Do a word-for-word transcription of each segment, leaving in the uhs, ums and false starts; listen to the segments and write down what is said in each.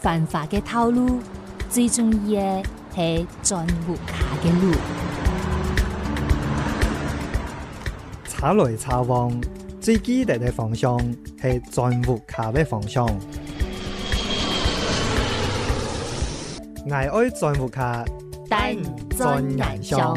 繁華嘅道路，最重要嘅係鑽木卡嘅路。 查來查往，最記得嘅方向係鑽木卡嘅方向。我愛鑽木卡， 但鑽眼上。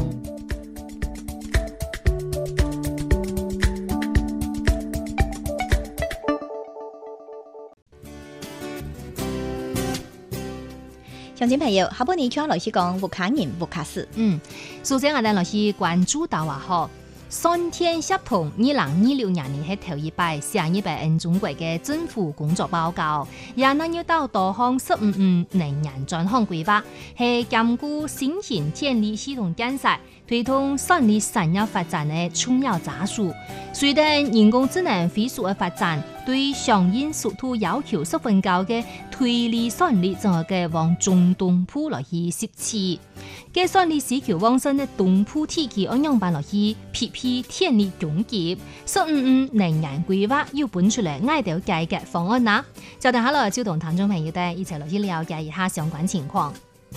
鄉親朋友，下半年將來去講木卡人木卡事。 嗯，首先我哋來去關注到話嗬，酸田協同二零二六年年係頭一擺寫一份中國嘅政府工作報告，也能要到多項十五五能源專項規劃，係兼顧新型電力系統建設，推動酸力產業發展嘅重要扎數。隨着人工智能飛速嘅發展，對相應速度要求十分高嘅推力酸力就嘅往中東部來去設置。嘅酸力需求旺盛嘅東部地區按樣辦落去匹配電力供給，十五五能源規劃要本出嚟挨到解決方案啦。就等下來就同聽眾朋友哋一齊落去了解一下相關情況。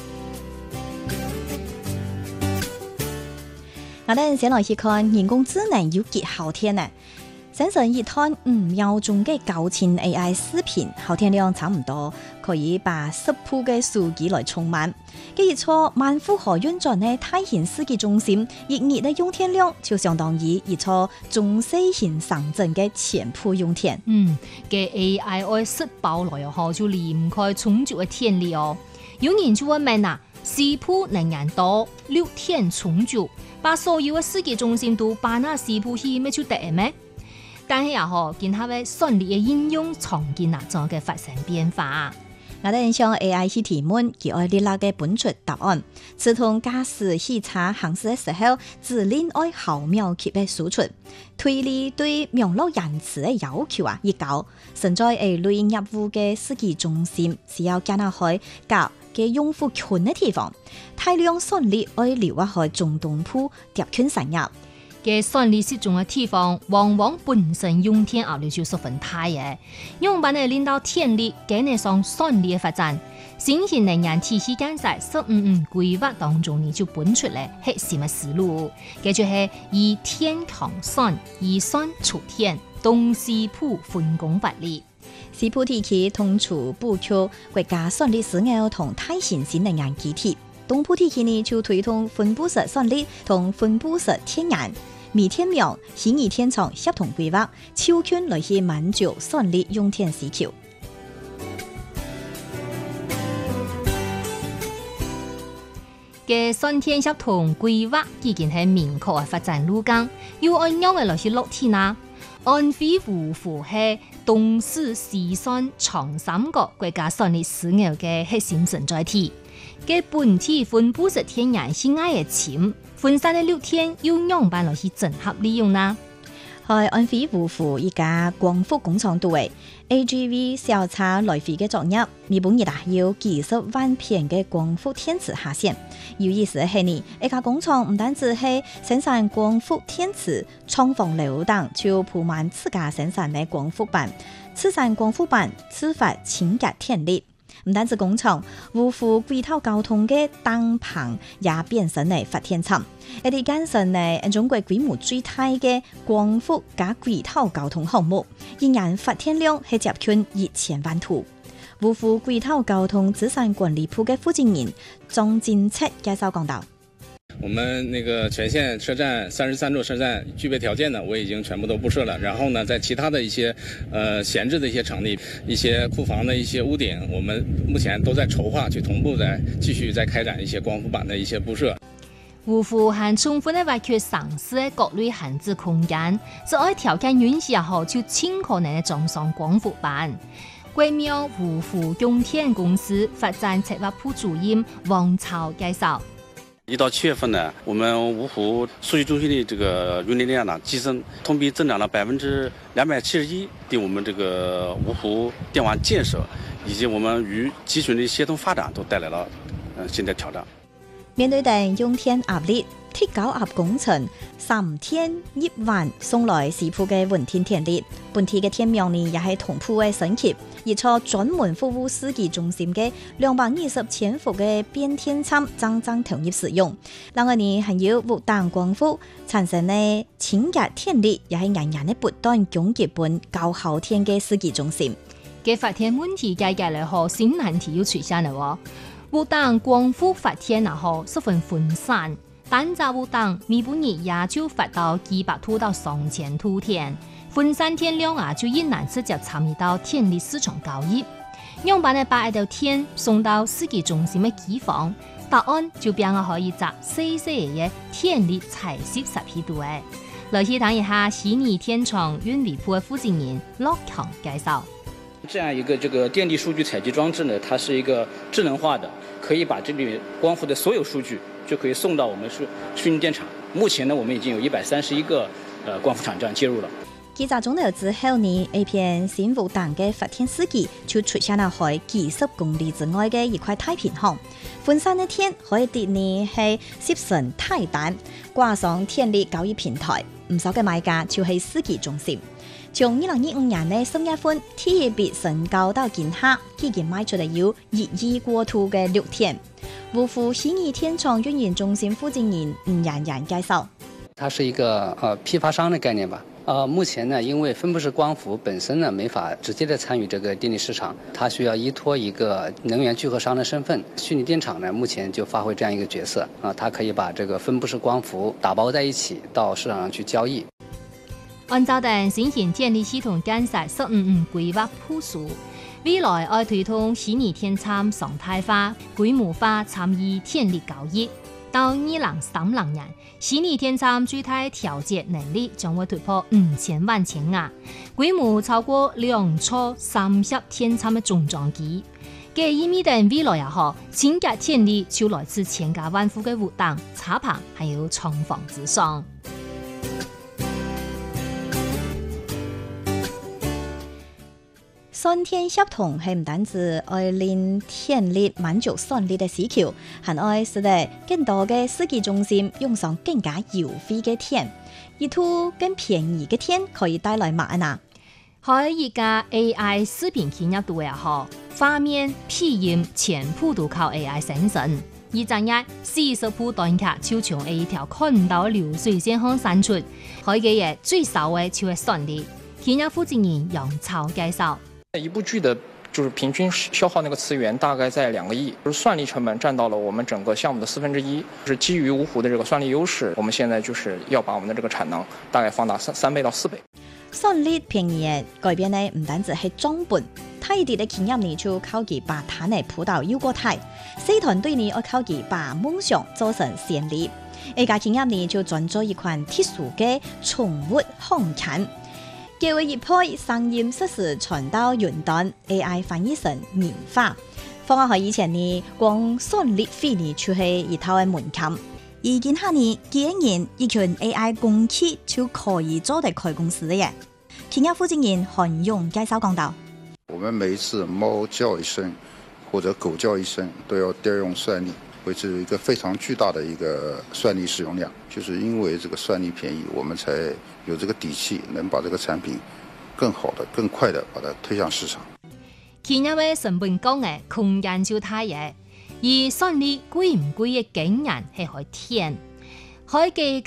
我哋先來去看人工智能有幾好聽呢？生成一段五秒鐘嘅高清 A I 視頻，耗電量差唔多，可以把十鋪嘅數據來充滿。既然錯萬富河運轉嘅大型世界中心，一日嘅用電量就相當於一座中小型城鎮嘅全部用電。 嗯，嘅 A I 愛釋爆來又好，就離唔開充足嘅電力哦。有人就會問啊，四鋪能源多，六天充足，把所有嘅世界中心都搬下四鋪去，咩就得咩？但係又好，見下嘅酸力嘅應用場景啊，仲嘅發生變化。 我哋向 A I 去提問，佢愛列拉嘅本出答案。自動駕駛汽車行駛嘅時候，指令愛毫秒級嘅輸出。推理對網絡延遲嘅要求啊，越高。身在 A 類業務嘅世界中心，是要加拿開夾嘅用戶群嘅地方，大量酸力愛流入去中東部特權產業。 嘅酸力適中嘅地方，往往本身用電壓力就十分大嘅，用辦嚟令到電力經濟上酸力嘅發展，新型能源體系建設十五五規劃當中呢就本出嚟核心嘅思路，嘅就係以天抗酸，以酸儲電，東西部分工發力。 西部地區同處補缺國家酸力使用同大型新能源基地，東部地區呢就推動分布式酸力同分布式天然。每天苗顯而天廠協同規劃，超圈來去滿足酸力用電需求。 嘅酸田協同規劃已經係明確嘅發展路徑，要按樣嘅來去落地啦。安徽蕪湖係東四西酸長三角國家酸力使用嘅核心所在地，嘅本地分布式天然係愛嘅淺。分散嘅六天要樣辦落去整合利用啦。 喺安徽蕪湖一家光伏工廠度嘅 A G V 小車來回嘅作業，每半日啊要幾十萬片嘅光伏電池下線。有意思係呢，一家工廠唔單止係生產光伏電池，廠房樓等就鋪滿自家生產嘅光伏板，此產光伏板自發清潔電力。唔單止工廠，蕪湖軌道交通嘅燈棚也變成嚟發電廠。一啲建成嚟中國規模最大嘅光伏加軌道交通項目，一年發電量係接近一千萬度。蕪湖軌道交通資產管理部嘅負責人張金策介紹講到。 我們那個全線車站三十三座車站具備條件的，我已經全部都布設了。然後呢，在其他的一些呃閒置的一些場地、一些庫房的一些屋頂，我們目前都在籌劃去同步在繼續在開展一些光伏板的一些布設。 蕪湖還充分的挖掘城市的各類閒置空間，只要條件允許後，就盡可能的裝上光伏板。國苗蕪湖用電公司發展策劃部主任王超介紹。 一到七月份呢，我們蕪湖數據中心的這個用電量呢激增，同比增長了百分之兩百七十一，對我們這個蕪湖電網建設以及我們與集群的協同發展都帶來了呃新的挑戰。 面對等用電壓力， 鐵高壓工程三天一晚送來市鋪嘅雲天電力，本地嘅天苗呢也係同鋪嘅升級，而錯專門服務司機中心嘅兩百二十千伏嘅變天倉正正投入使用。另外呢，還有武當光伏產生嘅清潔電力，也係人人嘅不斷供給本高耗電嘅司機中心。 嘅發電問題解決了後，新難題又出現了。武當光伏發電後十分分散，單在武當每半日也就發到幾百度到上千度電，分散電量啊就一難直接參與到電力市場交易。樣板呢把一條電送到司機中心嘅機房，答案就變咗可以集細細嘅電力採集十幾度誒。來去談一下虛擬電廠運維鋪嘅負責人駱強介紹。 這樣一個這個電力數據採集裝置呢，它是一個智能化的，可以把這裏光伏的所有數據就可以送到我們虛虛擬電廠。目前呢，我們已經有一百三十一個呃光伏廠這樣介入了。 幾個鐘頭之後呢，一片新武當嘅發電司機就出現了喺幾十公里之外嘅一塊太平洋，分散嘅電可以啲呢係攝成泰單，掛上電力交易平台，唔少嘅買家就係司機中心。從二零二五年嘅十月份，天熱比升高到今夏，已經賣出嚟有一億過度嘅綠電。武湖虛擬電廠運營中心負責人吳冉冉介紹， 它是一個呃批發商的概念吧。呃，目前呢，因為分布式光伏本身呢沒法直接的參與這個電力市場，它需要依託一個能源聚合商的身份。虛擬電廠呢，目前就發揮這樣一個角色啊，它可以把這個分布式光伏打包在一起，到市場上去交易。 按照等新型電力系統建設十五五規劃部署，未來要推動虛擬電廠常態化、規模化參與電力交易。到二零三零年，虛擬電廠最大調節能力將會突破五千萬千瓦，規模超過兩座三峽電廠嘅總裝機。嘅意味等未來也好，清潔電力就來自千家萬戶嘅武當、茶棚，還有廠房之上。 三天協同係唔單止愛令電力滿足算力嘅需求，還愛使得更多嘅司機中心用上更加優惠嘅電，而圖更便宜嘅電可以帶來乜啊？ 喺而家 A I 視頻企業度也好，畫面、皮音全部都靠 A I 生成。而昨日四十部短劇就從一條看唔到流水線上產出，開嘅嘢最少嘅就係算力。企業負責人楊超介紹。 一部劇的，就是平均消耗那個資源大概在兩個億，就是算力成本佔到了我們整個項目的四分之一。就是基於蕪湖的這個算力優勢，我們現在就是要把我們的這個產能大概放大三三倍到四倍。 算力便宜嘅改變呢，唔單止係裝本，太啲嘅企業呢就靠佢把攤嚟鋪到優過太，四團隊呢要靠佢把夢想做成現實。一家企業呢就專做一款特殊嘅寵物航犬。結為一配聲音實時傳到雲端 ，A I 翻譯成棉花。放喺以前呢，光算力費呢就係一套嘅門檻。而今下呢，幾年一群 A I 公司就可以做得開公司嘅。企業負責人韓勇介紹講到： 我們每一次貓叫一聲或者狗叫一聲，都要調用算力，維持一個非常巨大的一個算力使用量。就是因為這個算力便宜，我們才有這個底氣，能把這個產品更好的、更快的把它推向市場。 企業嘅成本高嘅空間就大嘅，而算力貴唔貴嘅經驗係可以填。可以